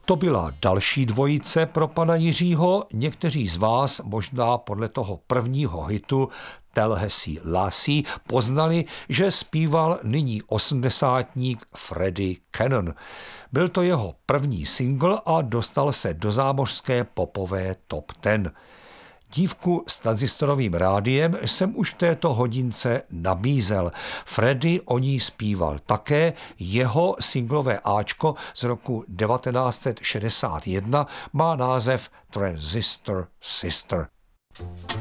To byla další dvojice pro pana Jiřího. Někteří z vás možná podle toho prvního hitu Tallahassee Lassie poznali, že zpíval nyní osmdesátník Freddie Cannon. Byl to jeho první single a dostal se do zámořské popové top 10. Dívku s tranzistorovým rádiem jsem už v této hodince nabízel. Freddie o ní zpíval také, jeho singlové áčko z roku 1961 má název Transistor Sister.